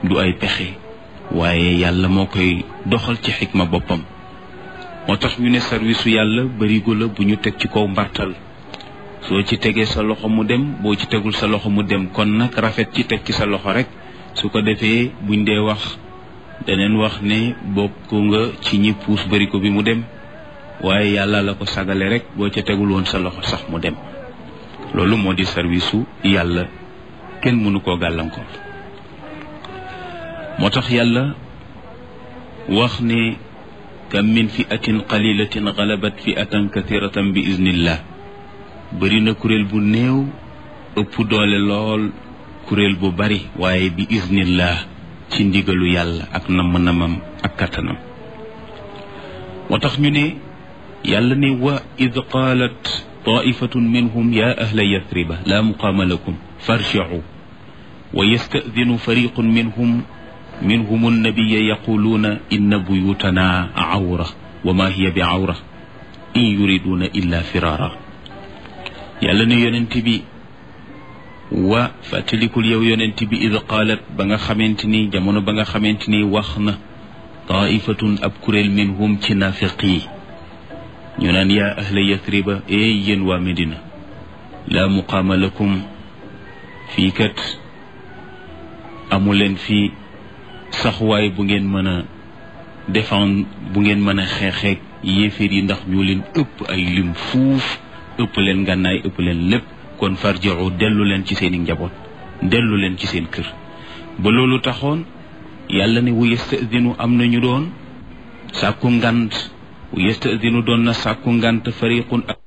du ay pexe waaye yàlla moo koy doxal ci xikma boppam. moo tax ñu ne service su yàlla barigo la bu ñu teg ci kaw mbartal soo ci tegee sa loxo mu dem boo ci tegul sa loxo mu dem kon nag rafet ci teg ci sa loxo rek su ko defee buñ dee wax daneen wax ne bokk nga ci ñi puus barigo bi mu dem waaye yàlla la ko sagale rek boo ca tegul woon sa loxo sax mu dem. loolu moo di service su yàlla kenn mënu koo gàllankoor. moo tax yàlla wax ne kam min fi'atin qalilatin galabat fi'atan kathiratan bi iznillah bëri na kuréel bu néew ëpp doole lool kuréel bu bari waaye bi iznillah ci ndigalu yàlla ak namm-namam ak kattanam. moo tax ñu ne yàlla ne wa id qaalat taifatun minhum ya ahla yathriba la muqaama lakum farji'u wa yasta'dinu fariqun minhum annabiya yaquluuna inna buyutana awra wa ma hiya bi awra in yuriduna illa firara. yàlla ne yonent bi wa fàttalikul yow yonent bi id qaalat ba nga xamante ni jamono ba nga xamante ni wax na taifatun ab kuréel minhum ci naafiq yi ñu naan yaa ahla yathriba yéen waa Medina laa muqaama lakum fii kat amuleen fii saxwaay bu ngeen mën a défendre bu ngeen mën a xeexeeg yéeféer yi ndax ñoo leen ëpp ay lim fuuf ëpp leen gànnaay ëpp leen lépp kon farji'u dellu leen ci seeni njaboot dellu leen ci seen kër. ba loolu taxoon yàlla ne wu yasta'dinu am nañu doon sàkku ngant wu yasta'dinu doon na sàkku ngant fariqun